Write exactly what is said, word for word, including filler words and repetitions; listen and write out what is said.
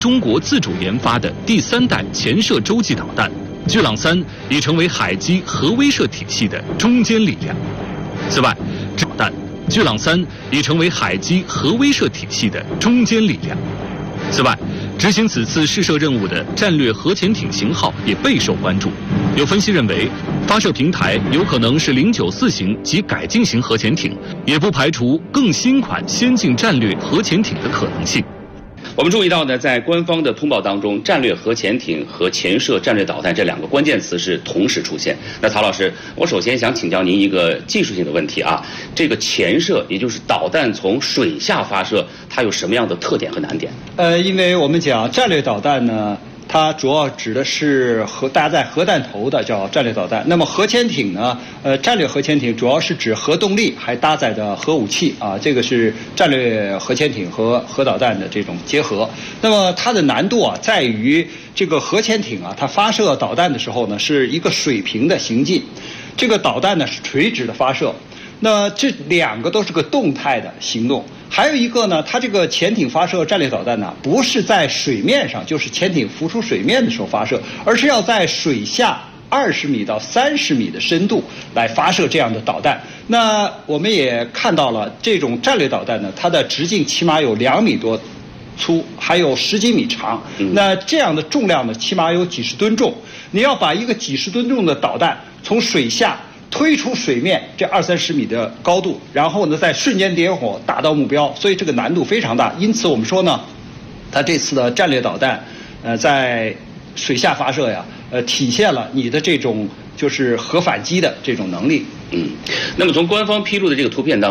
中国自主研发的第三代潜射洲际导弹“巨浪三”已成为海基核威慑体系的中坚力量。此外，导弹“巨浪三”已成为海基核威慑体系的中坚力量。此外，执行此次试射任务的战略核潜艇型号也备受关注。有分析认为，发射平台有可能是零九四型及改进型核潜艇，也不排除更新款先进战略核潜艇的可能性。 我们注意到呢，在官方的通报当中，战略核潜艇和潜射战略导弹这两个关键词是同时出现。那曹老师，我首先想请教您一个技术性的问题啊，这个潜射，也就是导弹从水下发射，它有什么样的特点和难点？ 呃，因为我们讲战略导弹呢，它主要指的是核搭载核弹头的叫战略导弹。那么核潜艇呢，呃，战略核潜艇主要是指核动力还搭载的核武器啊，这个是战略核潜艇和核导弹的这种结合。那么它的难度啊，在于这个核潜艇啊，它发射导弹的时候呢，是一个水平的行进，这个导弹呢是垂直的发射。那这两个都是个动态的行动。还有一个呢，它这个潜艇发射战略导弹呢，不是在水面上，就是潜艇浮出水面的时候发射，而是要在水下二十米到三十米的深度来发射这样的导弹。那我们也看到了，这种战略导弹呢，它的直径起码有两米多粗，还有十几米长。那这样的重量呢，起码有几十吨重。你要把一个几十吨重的导弹从水下推出水面这二三十米的高度，然后呢再瞬间点火打到目标，所以这个难度非常大。因此我们说呢，它这次的战略导弹，呃，在水下发射呀，呃，体现了你的这种就是核反击的这种能力。 嗯，那么从官方披露的这个图片当中。